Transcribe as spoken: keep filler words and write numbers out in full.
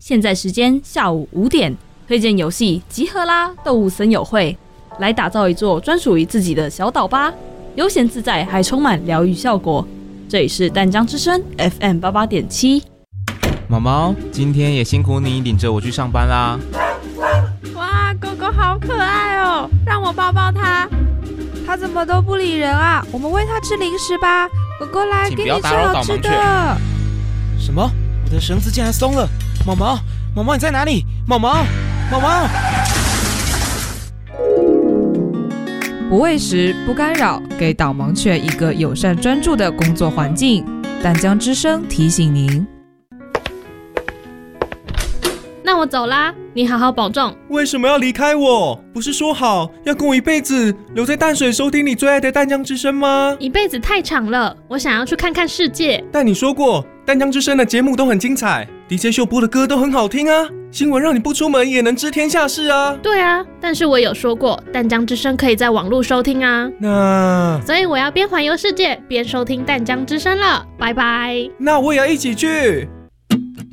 现在时间下午五点，推荐游戏集合啦！动物森友会，来打造一座专属于自己的小岛吧，悠闲自在，还充满疗愈效果。这里是淡江之声 F M 八八点七。 毛毛，今天也辛苦你领着我去上班啦。 哇，狗狗好可爱哦，让我抱抱它。它怎么都不理人啊？我们喂它吃零食吧。狗狗来，给你吃好吃的。 什么？我的绳子竟然松了！毛毛，毛毛你在哪里？毛毛，毛毛。 不喂食，不干扰，给导盲犬一个友善专注的工作环境。淡江之声提醒您。 那我走啦，你好好保重。 为什么要离开我？不是说好要跟我一辈子留在淡水收听你最爱的淡江之声吗？ 一辈子太长了，我想要去看看世界。 但你说过淡江之声的节目都很精彩， D J 秀播的歌都很好听啊，新闻让你不出门也能知天下事啊。 对啊，但是我有说过淡江之声可以在网络收听啊。 那所以我要边环游世界边收听淡江之声了，拜拜。 那我也要一起去。